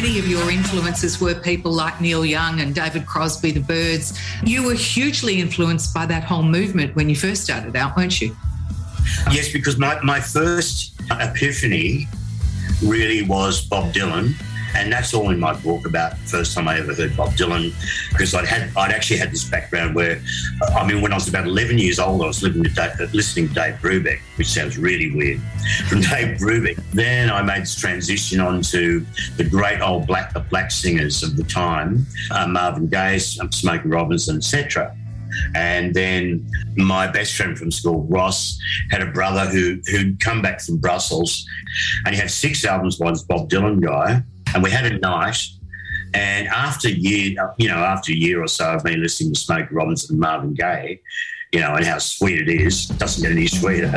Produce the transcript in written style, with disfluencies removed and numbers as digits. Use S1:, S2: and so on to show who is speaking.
S1: many of your influences were people like Neil Young and David Crosby, the Byrds. You were hugely influenced by that whole movement when you first started out, weren't you?
S2: Yes, because my first epiphany really was Bob Dylan. And that's all in my book about the first time I ever heard Bob Dylan, because I'd actually had this background where, when I was about 11 years old, I was listening to Dave Brubeck, which sounds really weird, from Dave Brubeck. Then I made this transition onto the great old black singers of the time, Marvin Gaye, Smokey Robinson, etc. And then my best friend from school, Ross, had a brother who'd come back from Brussels, and he had 6 albums by this Bob Dylan guy. And we had a night, and after a year or so of me listening to Smokey Robinson and Marvin Gaye, and how sweet it is, it doesn't get any sweeter.